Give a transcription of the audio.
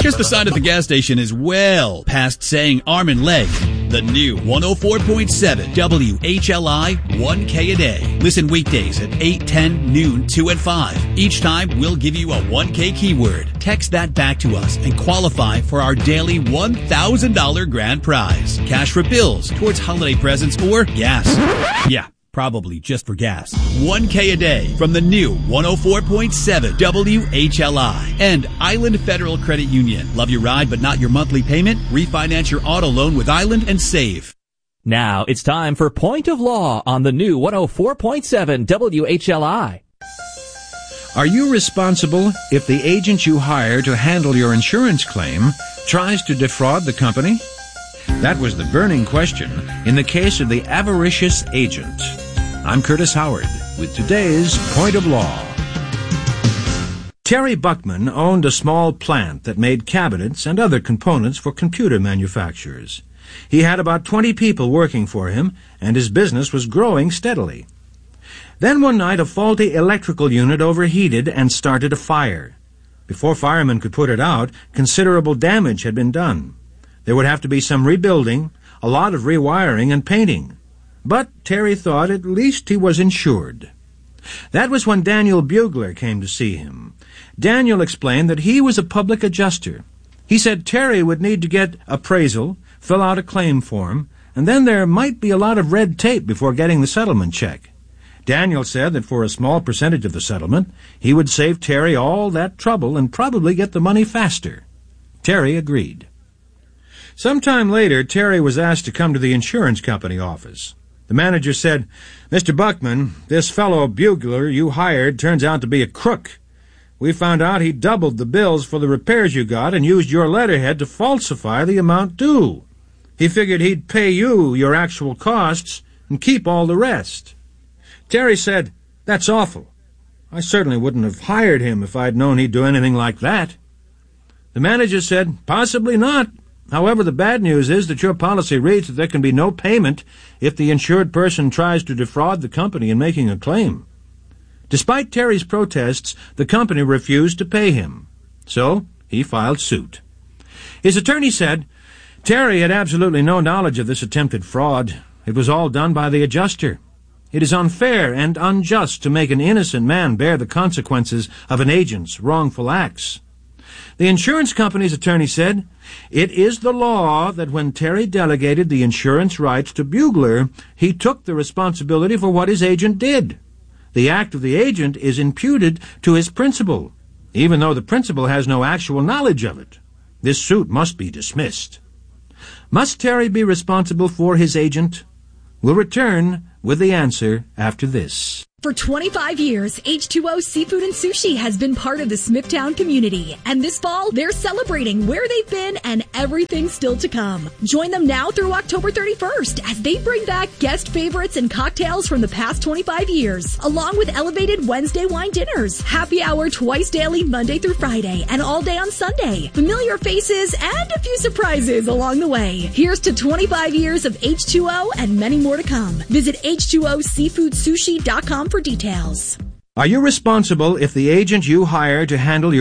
Just the sign at the gas station is well past saying arm and leg. The new 104.7 WHLI 1K a day. Listen weekdays at 8, 10, noon, 2, and 5. Each time, we'll give you a 1K keyword. Text that back to us and qualify for our daily $1,000 grand prize. Cash for bills, towards holiday presents, or gas. Yeah, probably just for gas. 1K a day from the new 104.7 WHLI and Island Federal Credit Union. Love your ride but not your monthly payment? Refinance your auto loan with Island and save. Now it's time for Point of Law on the new 104.7 WHLI. Are you responsible if the agent you hire to handle your insurance claim tries to defraud the company? That was the burning question in the case of the avaricious agent. I'm Curtis Howard with today's Point of Law. Terry Buckman owned a small plant that made cabinets and other components for computer manufacturers. He had about 20 people working for him, and his business was growing steadily. Then one night a faulty electrical unit overheated and started a fire. Before firemen could put it out, considerable damage had been done. There would have to be some rebuilding, a lot of rewiring and painting. But Terry thought at least he was insured. That was when Daniel Bugler came to see him. Daniel explained that he was a public adjuster. He said Terry would need to get appraisal, fill out a claim form, and then there might be a lot of red tape before getting the settlement check. Daniel said that for a small percentage of the settlement, he would save Terry all that trouble and probably get the money faster. Terry agreed. Sometime later, Terry was asked to come to the insurance company office. The manager said, "Mr. Buckman, this fellow Bugler you hired turns out to be a crook. We found out he doubled the bills for the repairs you got and used your letterhead to falsify the amount due. He figured he'd pay you your actual costs and keep all the rest." Terry said, "That's awful. I certainly wouldn't have hired him if I'd known he'd do anything like that." The manager said, "Possibly not. However, the bad news is that your policy reads that there can be no payment if the insured person tries to defraud the company in making a claim." Despite Terry's protests, the company refused to pay him. So he filed suit. His attorney said, Terry had absolutely no knowledge of this attempted fraud. It was all done by the adjuster. It is unfair and unjust to make an innocent man bear the consequences of an agent's wrongful acts. The insurance company's attorney said, "It is the law that when Terry delegated the insurance rights to Bugler, he took the responsibility for what his agent did. The act of the agent is imputed to his principal, even though the principal has no actual knowledge of it. This suit must be dismissed." Must Terry be responsible for his agent? We'll return with the answer after this. For 25 years, H2O Seafood and Sushi has been part of the Smithtown community. And this fall, they're celebrating where they've been and everything still to come. Join them now through October 31st as they bring back guest favorites and cocktails from the past 25 years, along with elevated Wednesday wine dinners, happy hour twice daily Monday through Friday, and all day on Sunday. Familiar faces and a few surprises along the way. Here's to 25 years of H2O and many more to come. Visit H2OSeafoodSushi.com for details. Are you responsible if the agent you hire to handle your